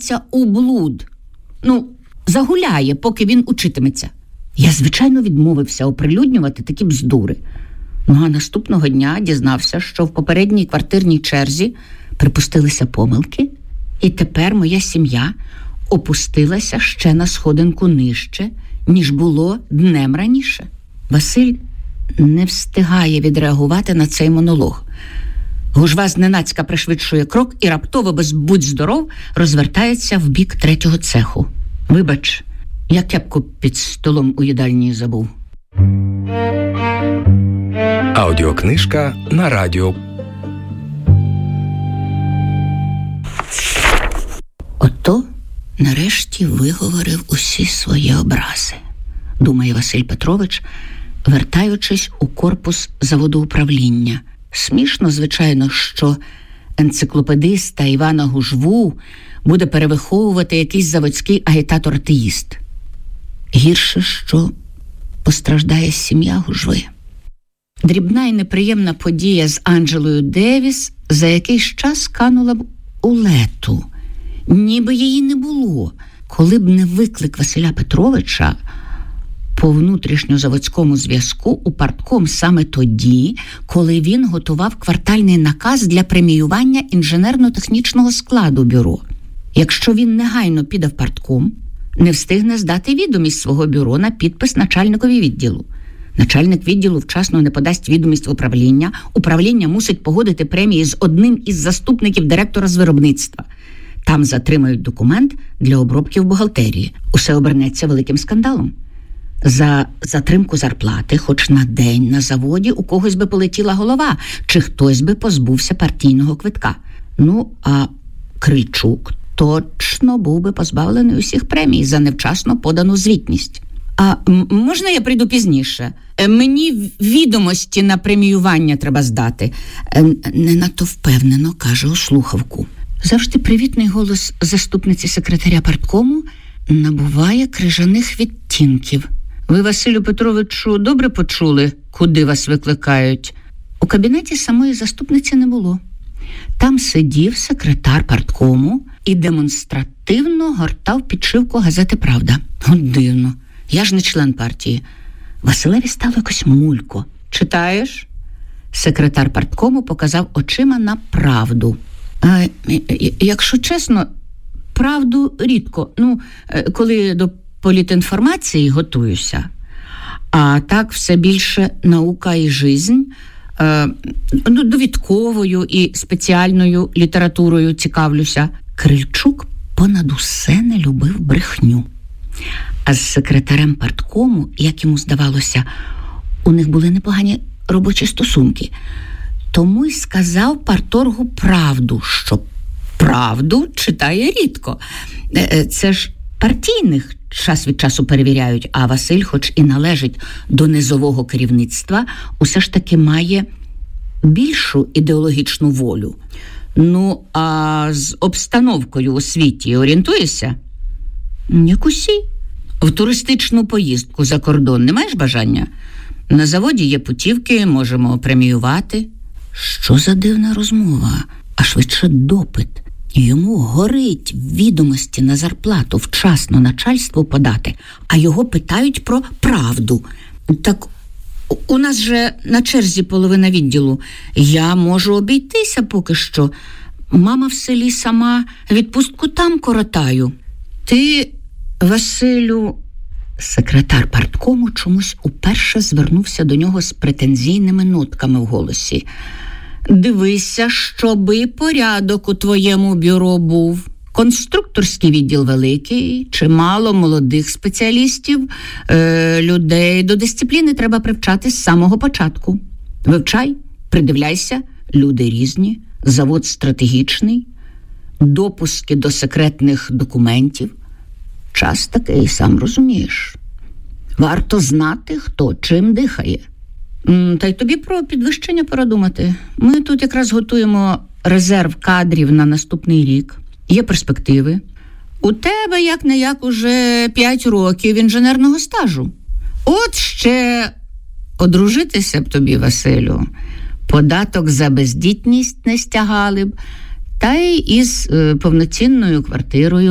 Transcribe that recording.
вдається у блуд. Загуляє, поки він учитиметься. Я, звичайно, відмовився оприлюднювати такі бздури. А наступного дня дізнався, що в попередній квартирній черзі припустилися помилки, і тепер моя сім'я опустилася ще на сходинку нижче, ніж було днем раніше. Василь не встигає відреагувати на цей монолог. Гужва зненацька пришвидшує крок і раптово, без будь здоров, розвертається в бік третього цеху. Вибач, я кепку під столом у їдальні забув. Аудіокнижка на радіо. Ото нарешті виговорив усі свої образи, думає Василь Петрович, вертаючись у корпус заводу управління. Смішно, звичайно, що енциклопедиста Івана Гужву буде перевиховувати якийсь заводський агітатор-атеїст. Гірше, що постраждає сім'я Гужви. Дрібна і неприємна подія з Анджелою Девіс за якийсь час канула б у лету. Ніби її не було, коли б не виклик Василя Петровича по внутрішньозаводському зв'язку у партком саме тоді, коли він готував квартальний наказ для преміювання інженерно-технічного складу бюро. Якщо він негайно піде в партком, не встигне здати відомість свого бюро на підпис начальникові відділу. Начальник відділу вчасно не подасть відомість в управління, управління мусить погодити премії з одним із заступників директора з виробництва. Там затримають документ для обробки в бухгалтерії. Усе обернеться великим скандалом. За затримку зарплати хоч на день на заводі у когось би полетіла голова, чи хтось би позбувся партійного квитка. А Крильчук точно був би позбавлений усіх премій за невчасно подану звітність. А можна я прийду пізніше? Мені відомості на преміювання треба здати. Не надто впевнено каже у слухавку. Завжди привітний голос заступниці секретаря парткому набуває крижаних відтінків. Ви, Василю Петровичу, добре почули, куди вас викликають? У кабінеті самої заступниці не було. Там сидів секретар парткому і демонстративно гортав підшивку газети «Правда». Дивно. Я ж не член партії. Василеві стало якось мулько. Читаєш? Секретар парткому показав очима на «Правду». Якщо чесно, «Правду» рідко. Коли до політінформації готуюся. А так все більше наука і жизнь, довідковою і спеціальною літературою цікавлюся. Крильчук понад усе не любив брехню. А з секретарем парткому, як йому здавалося, у них були непогані робочі стосунки. Тому й сказав парторгу правду, що «Правду» читає рідко. Це ж партійних час від часу перевіряють, а Василь, хоч і належить до низового керівництва, усе ж таки має більшу ідеологічну волю. А з обстановкою у світі орієнтуєшся? Як усі. В туристичну поїздку за кордон не маєш бажання? На заводі є путівки, можемо преміювати. Що за дивна розмова? А швидше допит. Йому горить відомості на зарплату вчасно начальству подати, а його питають про правду. Так у нас же на черзі половина відділу. Я можу обійтися поки що. Мама в селі сама, відпустку там коротаю. Ти, Василю... Секретар парткому чомусь уперше звернувся до нього з претензійними нотками в голосі. Дивися, щоби порядок у твоєму бюро був. Конструкторський відділ великий, чимало молодих спеціалістів, людей до дисципліни треба привчати з самого початку. Вивчай, придивляйся, люди різні, завод стратегічний, допуски до секретних документів. Час такий, сам розумієш. Варто знати, хто чим дихає. Та й тобі про підвищення пора думати. Ми тут якраз готуємо резерв кадрів на наступний рік. Є перспективи. У тебе, як-не-як, уже 5 років інженерного стажу. От ще одружитися б тобі, Василю. Податок за бездітність не стягали б. Та й із повноцінною квартирою